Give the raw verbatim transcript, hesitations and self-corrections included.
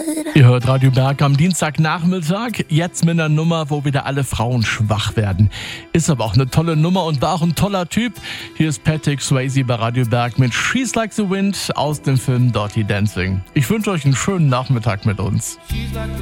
Ihr hört Radio Berg am Dienstagnachmittag, jetzt mit einer Nummer, wo wieder alle Frauen schwach werden. Ist aber auch eine tolle Nummer und war auch ein toller Typ. Hier ist Patrick Swayze bei Radio Berg mit She's Like the Wind aus dem Film Dirty Dancing. Ich wünsche euch einen schönen Nachmittag mit uns.